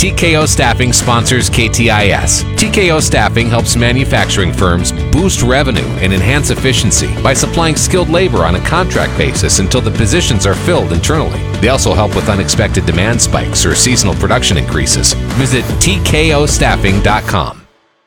TKO Staffing sponsors KTIS. TKO Staffing helps manufacturing firms boost revenue and enhance efficiency by supplying skilled labor on a contract basis until the positions are filled internally. They also help with unexpected demand spikes or seasonal production increases. Visit TKOstaffing.com.